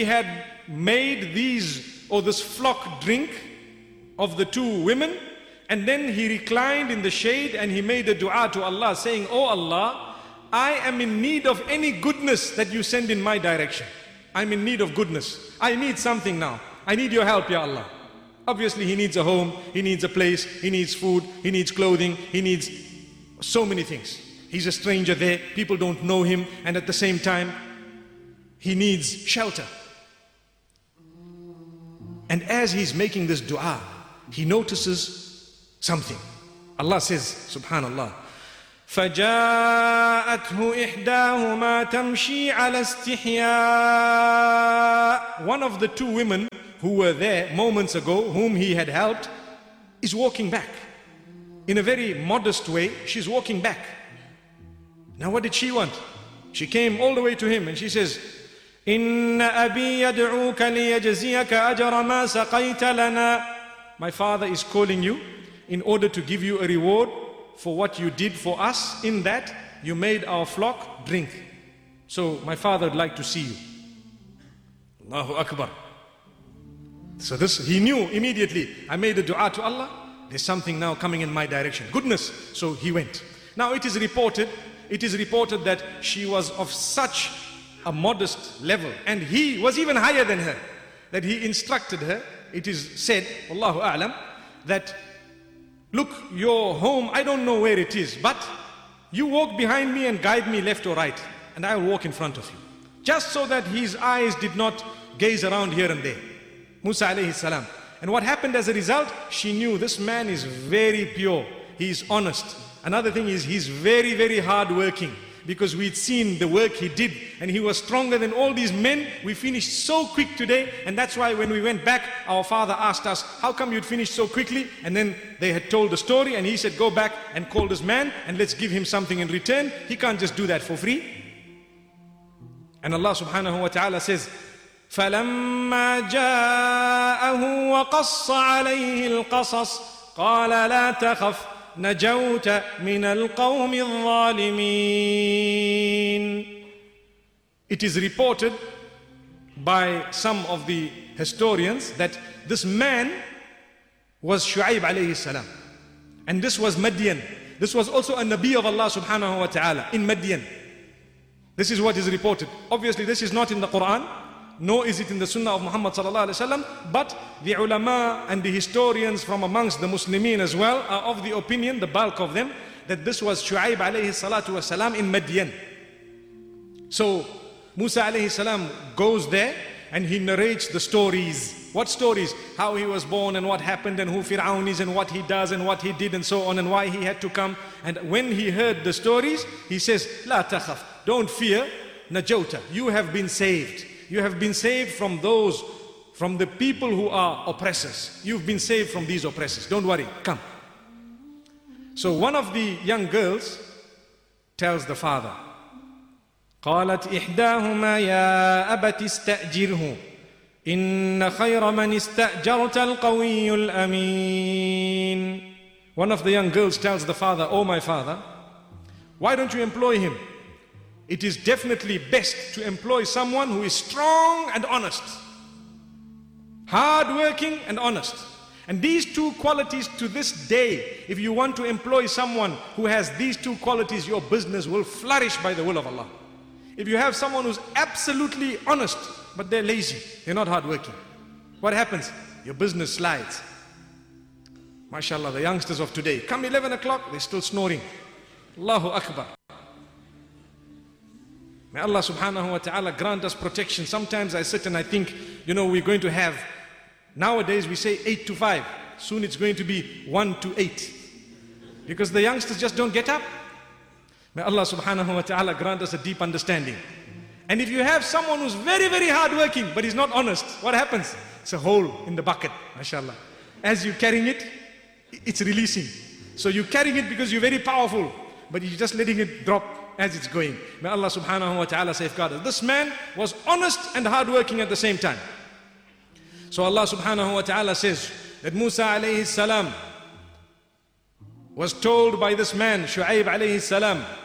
He had made this flock drink of the two women, and then he reclined in the shade and he made a dua to Allah saying, "Oh Allah, I am in need of any goodness that you send in my direction. I'm in need of goodness. I need something now. I need your help, Ya Allah." Obviously he needs a home, he needs a place, he needs food, he needs clothing, he needs so many things. He's a stranger there, people don't know him, and at the same time he needs shelter. And as he's making this dua, he notices something. Allah says, subhanallah, فَجَاءَتْهُ إِحْدَاهُمَا تَمْشِي عَلَى اسْتِحْيَاءٍ. One of the two women who were there moments ago, whom he had helped, is walking back. In a very modest way, she's walking back. Now what did she want? She came all the way to him and she says, إِنَّ أَبِي يَدْعُوكَ لِيَجْزِيَكَ أَجْرَ مَا سَقَيْتَ لَنَا. My father is calling you in order to give you a reward for what you did for us, in that you made our flock drink. So my father would like to see you. Allahu Akbar. So this, he knew immediately, I made a dua to Allah, there's something now coming in my direction, goodness. So he went. Now it is reported that she was of such a modest level, and he was even higher than her, that he instructed her. It is said, Allahu A'lam, that look, your home, I don't know where it is, but you walk behind me and guide me left or right, and I will walk in front of you. Just so that his eyes did not gaze around here and there. Musa alayhi salam. And what happened as a result? She knew this man is very pure, he is honest. Another thing is, he's very, very hard working, because we'd seen the work he did and he was stronger than all these men. We finished so quick today, and that's why when we went back, our father asked us, how come you'd finished so quickly? And then they had told the story, and he said, go back and call this man and let's give him something in return. He can't just do that for free. And Allah subhanahu wa ta'ala says, فَلَمَّا جَاءَهُ وَقَصَّ عَلَيْهِ الْقَصَصِ قَالَ لَا تَخَفْ نَجَوْتَ مِنَ الْقَوْمِ الظَّالِمِينَ. It is reported by some of the historians that this man was Shu'aib alayhi salam, and this was Madian. This was also a Nabi of Allah subhanahu wa ta'ala in Madian. This is what is reported. Obviously this is not in the Quran, nor is it in the Sunnah of Muhammad sallallahu alaihi wasallam, but the ulama and the historians from amongst the Muslimin as well are of the opinion, the bulk of them, that this was Shu'aib alayhi salatu wasalam in Madian. So Musa alayhi salam goes there and he narrates the stories. What stories? How he was born and what happened and who Fir'aun is and what he does and what he did and so on, and why he had to come. And when he heard the stories, he says, La takhaf, don't fear, najawta, you have been saved. You have been saved from the people who are oppressors. You've been saved from these oppressors. Don't worry, come. So one of the young girls tells the father, قالت إحداهما يا أبت استأجره إن خير من استأجرت القوي الأمين. One of the young girls tells the father, oh my father, why don't you employ him? It is definitely best to employ someone who is strong and honest, hard-working and honest. And these two qualities to this day, if you want to employ someone who has these two qualities, your business will flourish by the will of Allah. If you have someone who's absolutely honest, but they're lazy, they're not hard-working, what happens? Your business slides. MashaAllah, the youngsters of today, come 11 o'clock, they're still snoring. Allahu Akbar. May Allah subhanahu wa ta'ala grant us protection. Sometimes I sit and I think, we're going to have, nowadays we say 8 to 5. Soon it's going to be 1 to 8. Because the youngsters just don't get up. May Allah subhanahu wa ta'ala grant us a deep understanding. And if you have someone who's very, very hard working, but he's not honest, what happens? It's a hole in the bucket, mashallah. As you're carrying it, it's releasing. So you're carrying it because you're very powerful, but you're just letting it drop as it's going. May Allah subhanahu wa ta'ala safeguard us. This man was honest and hardworking at the same time. So Allah subhanahu wa ta'ala says that Musa alayhi salam was told by this man, Shu'aib alayhi salam,